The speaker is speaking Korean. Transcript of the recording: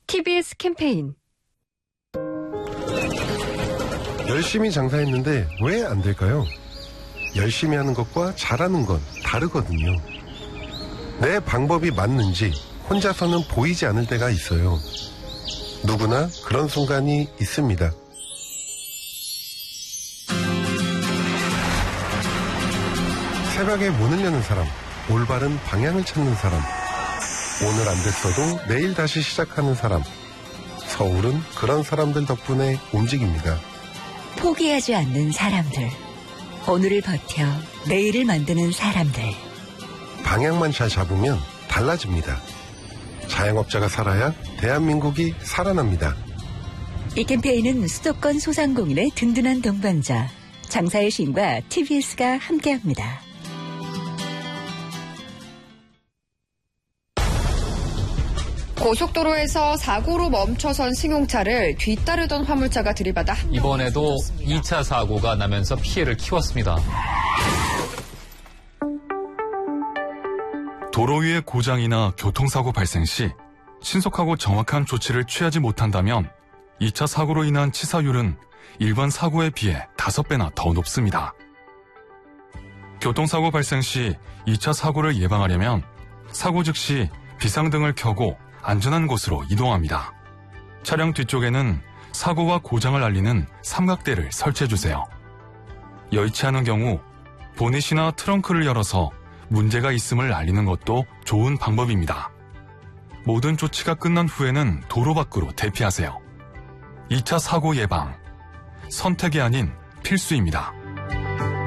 TBS 캠페인. 열심히 장사했는데 왜 안 될까요? 열심히 하는 것과 잘하는 건 다르거든요. 내 방법이 맞는지 혼자서는 보이지 않을 때가 있어요. 누구나 그런 순간이 있습니다. 새벽에 문을 여는 사람, 올바른 방향을 찾는 사람, 오늘 안 됐어도 내일 다시 시작하는 사람. 서울은 그런 사람들 덕분에 움직입니다. 포기하지 않는 사람들. 오늘을 버텨 내일을 만드는 사람들. 방향만 잘 잡으면 달라집니다. 자영업자가 살아야 대한민국이 살아납니다. 이 캠페인은 수도권 소상공인의 든든한 동반자 장사의 신과 TBS가 함께합니다. 고속도로에서 사고로 멈춰선 승용차를 뒤따르던 화물차가 들이받아 이번에도 2차 사고가 나면서 피해를 키웠습니다. 도로 위의 고장이나 교통사고 발생 시 신속하고 정확한 조치를 취하지 못한다면 2차 사고로 인한 치사율은 일반 사고에 비해 5배나 더 높습니다. 교통사고 발생 시 2차 사고를 예방하려면 사고 즉시 비상등을 켜고 안전한 곳으로 이동합니다. 차량 뒤쪽에는 사고와 고장을 알리는 삼각대를 설치해주세요. 여의치 않은 경우 보닛이나 트렁크를 열어서 문제가 있음을 알리는 것도 좋은 방법입니다. 모든 조치가 끝난 후에는 도로 밖으로 대피하세요. 2차 사고 예방, 선택이 아닌 필수입니다.